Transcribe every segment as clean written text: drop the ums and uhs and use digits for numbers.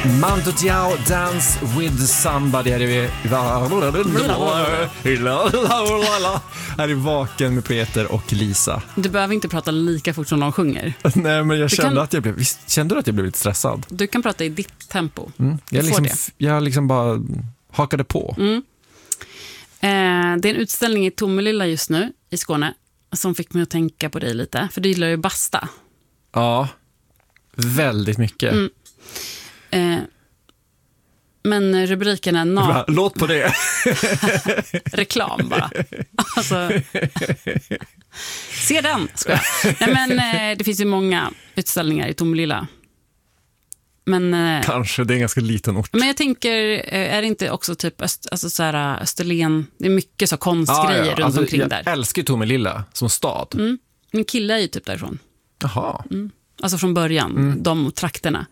Mando Diao, Dance with Somebody. Här är Vaken med Peter och Lisa. Du behöver inte prata lika fort som de sjunger. Nej, men jag kände att jag blev... Visst, kände du att jag blev lite stressad? Du kan prata i ditt tempo. Jag liksom bara hakade på. Det är en utställning i Tomelilla just nu i Skåne som fick mig att tänka på dig lite. För du gillar ju basta. Ja, väldigt mycket. Men rubriken är låt på det. reklam bara. Alltså, se den, ska jag. Nej, men det finns ju många utställningar i Tomelilla. Men kanske, det är en ganska liten ort. Men jag tänker, är det inte också typ Österlen, det är mycket så konstgrejer runt omkring där. Jag älskar Tomelilla som stad. Min kille är ju typ därifrån. Jaha. Alltså från början, de trakterna.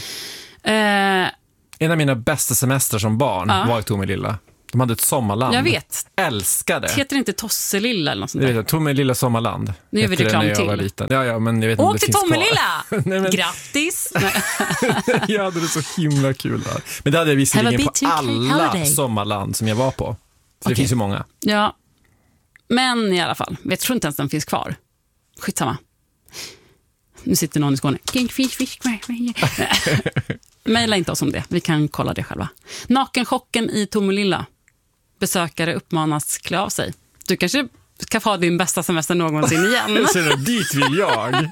En av mina bästa semestrar som barn var i Tomelilla. De hade ett sommarland. Jag vet. Älskade. Heter det inte Tosselilla eller något sånt där? Tomelilla sommarland. Nu gör vi reklam till. Ja, men jag vet åk inte till Tomelilla! Grattis! Jag hade det så himla kul där. Men det hade jag visserligen på alla sommarland som jag var på. Så det finns ju många. Ja, men i alla fall. Jag tror inte ens den finns kvar. Skitsamma. Nu sitter någon i Skåne. Maila inte oss om det. Vi kan kolla det själva. Nakenchocken i Tomelilla. Besökare uppmanas klä av sig. Du kanske ska få ha din bästa semester någonsin igen. Så dit vill jag.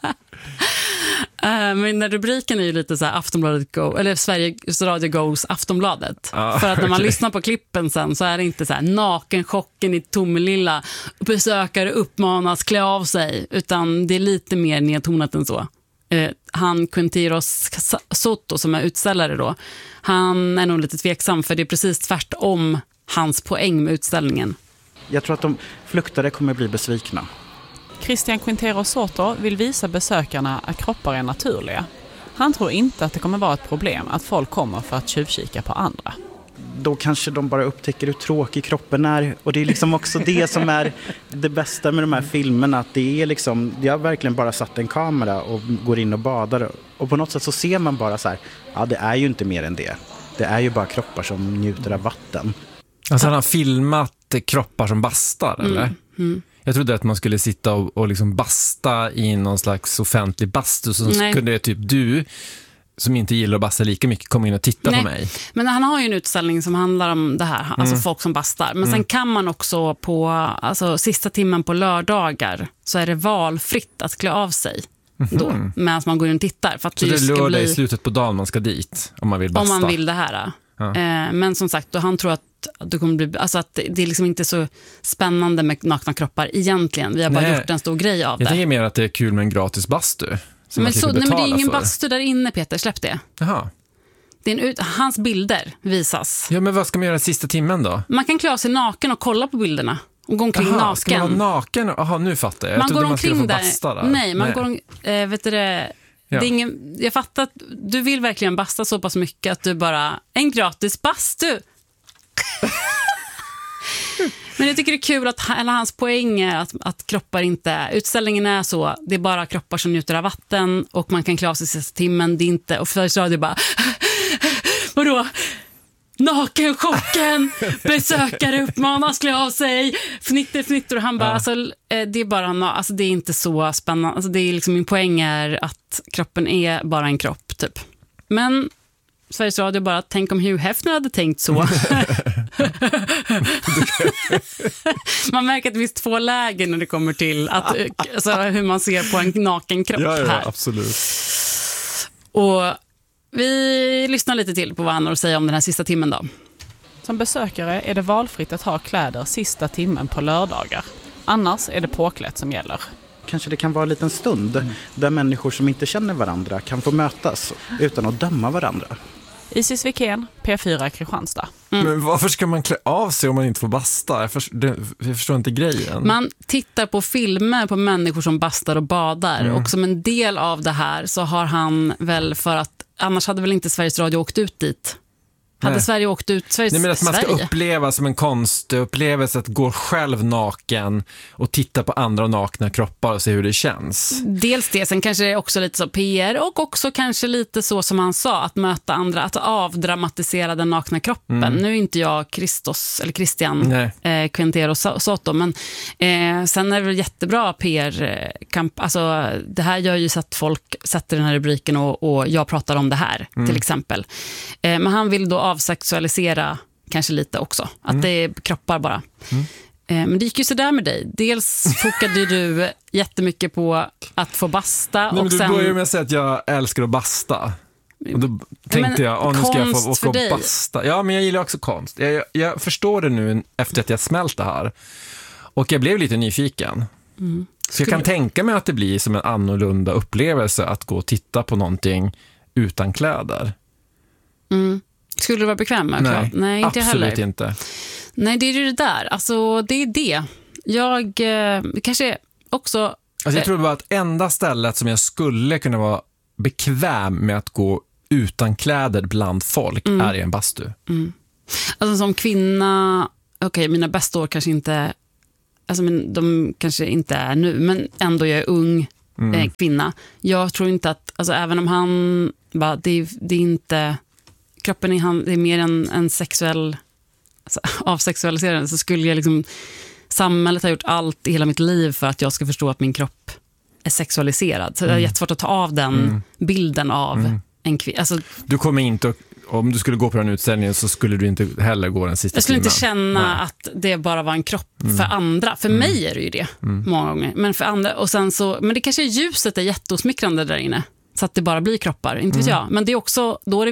Men den rubriken är ju lite så här Aftonbladet eller Sveriges Radio Goes Aftonbladet. För att när man lyssnar på klippen sen så är det inte så här nakenchocken i Tomelilla. Besökare uppmanas klä av sig. Utan det är lite mer nedtonat än så. Han Quinteros Soto som är utställare då, han är nog lite tveksam för det är precis tvärtom hans poäng med utställningen. Jag tror att de fluktare kommer bli besvikna. Christian Quinteros Soto vill visa besökarna att kroppar är naturliga. Han tror inte att det kommer vara ett problem att folk kommer för att tjuvkika på andra. Då kanske de bara upptäcker hur tråkig kroppen är. Och det är liksom också det som är det bästa med de här filmerna. Att det är liksom, jag har verkligen bara satt en kamera och går in och badar. Och på något sätt så ser man bara så här, ja det är ju inte mer än det. Det är ju bara kroppar som njuter av vatten. Alltså han har filmat kroppar som bastar, eller? Jag trodde att man skulle sitta och liksom basta i någon slags offentlig bastu. Så skulle typ du, som inte gillar att basta lika mycket, komma in och titta på mig. Men han har ju en utställning som handlar om det här. Alltså folk som bastar. Men sen kan man också på sista timmen på lördagar så är det valfritt att klä av sig. Då, medan man går in och tittar. För att så det är lördag i slutet på dagen man ska dit om man vill basta? Om man vill det här. Men som sagt, han tror att det kommer bli, alltså att det är liksom inte så spännande med nakna kroppar egentligen. Vi har bara gjort en stor grej av det. Jag tänker mer att det är kul med en gratis bastu. Men det är ingen bastu där inne, Peter. Släpp det. Jaha. Det är hans bilder visas. Ja, men vad ska man göra sista timmen då? Man kan klä sig naken och kolla på bilderna. Och gå omkring naken. Ska man vara naken? Jaha, nu fattar jag. Man går omkring där. Basta där. Nej, man går vet du det... Ja. Det är ingen, jag fattar att du vill verkligen basta så pass mycket att du bara, en gratis bastu. Men jag tycker det är kul att hans poäng är att kroppar inte, utställningen är så, det är bara kroppar som njuter av vatten och man kan klä av sig sista timmen, det är inte, och Sveriges Radio bara, vadå? Nakenchocken, besökare uppmanas klä av sig, fnitter och han bara, alltså, det är bara, alltså det är inte så spännande, alltså det är liksom, min poäng är att kroppen är bara en kropp typ. Men Sveriges Radio bara, tänk om Hugh Hefner hade tänkt så. Man märker att det finns två läger när det kommer till att, alltså, hur man ser på en naken kropp här. Ja, absolut. Och vi lyssnar lite till på vad han har att säga om den här sista timmen då. Som besökare är det valfritt att ha kläder sista timmen på lördagar. Annars är det påklätt som gäller. Kanske det kan vara en liten stund där människor som inte känner varandra kan få mötas utan att döma varandra. Isis Wikén, P4 Kristianstad. Men varför ska man klä av sig om man inte får basta? Jag förstår inte grejen. Man tittar på filmer på människor som bastar och badar. Och som en del av det här så har han väl, för att annars hade väl inte Sveriges Radio åkt ut dit Hade Sverige åkt ut Sverige? Nej, men att man ska uppleva som en konstupplevelse att gå själv naken och titta på andra nakna kroppar och se hur det känns. Dels det, sen kanske det är också lite så PR och också kanske lite så som han sa, att möta andra, att avdramatisera den nakna kroppen. Nu är inte jag Christian Quintero Soto, men sen är det väl jättebra PR-kamp. Alltså det här gör ju så att folk sätter den här rubriken och jag pratar om det här till exempel. Men han vill då avsexualisera kanske lite också. Att det är kroppar bara. Men det gick ju så där med dig. Dels fokade du jättemycket på att få basta. Nej, och du sen började med att säga att jag älskar att basta. Och då tänkte jag, nu ska jag få åka och basta. Ja, men jag gillar också konst. Jag förstår det nu efter att jag smält det här. Och jag blev lite nyfiken. Så jag kan tänka mig att det blir som en annorlunda upplevelse att gå och titta på någonting utan kläder. Skulle du vara bekväm med? Nej, inte absolut heller. Inte. Nej, det är ju det där. Alltså, det är det. Jag kanske också... Alltså, jag tror bara att enda stället som jag skulle kunna vara bekväm med att gå utan kläder bland folk är i en bastu. Alltså som kvinna... Okej, mina bästa år kanske inte... Alltså, de kanske inte är nu, men ändå jag är ung kvinna. Jag tror inte att... Alltså, även om han... Bara, det är inte... Kroppen i han, det är mer en sexuell... Alltså, avsexualiserande, så skulle jag liksom... Samhället har gjort allt i hela mitt liv för att jag ska förstå att min kropp är sexualiserad. Så det är jättesvårt att ta av den bilden av en kvinna. Alltså, du kommer inte... Om du skulle gå på den utställningen så skulle du inte heller gå den sista jag skulle timmen. inte känna att det bara var en kropp för andra. För mig är det ju det många gånger. Men för andra, och sen så, men det kanske är ljuset är jättesmickrande där inne. Så att det bara blir kroppar, inte vet jag. Men det är också, då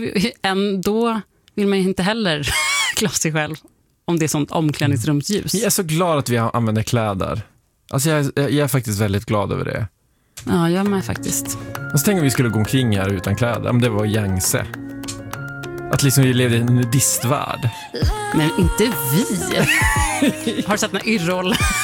vill man ju inte heller klä sig själv om det är sånt omklädningsrumsljus. Jag är så glad att vi använder kläder. Alltså jag är faktiskt väldigt glad över det. Ja, jag med faktiskt. Och så tänkte vi skulle gå omkring här utan kläder. Men det var gängse. Att liksom vi levde i en nudistvärld. Men inte vi. Har du sett när Yrrol